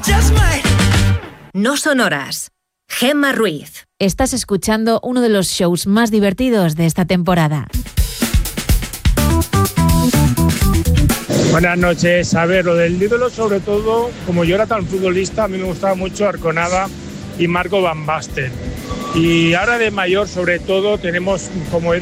No son horas. Gemma Ruiz. Estás escuchando uno de los shows más divertidos de esta temporada. Buenas noches. A ver, lo del ídolo, sobre todo, como yo era tan futbolista, a mí me gustaba mucho Arconada y Marco Van Basten. Y ahora de mayor, sobre todo, tenemos como